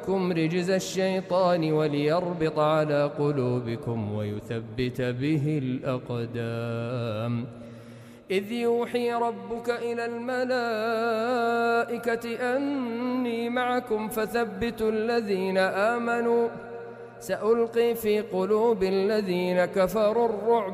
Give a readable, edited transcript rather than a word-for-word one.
رجز الشيطان وليربط على قلوبكم ويثبت به الأقدام. إذ يوحي ربك إلى الملائكة أني معكم فثبتوا الذين آمنوا سألقي في قلوب الذين كفروا الرعب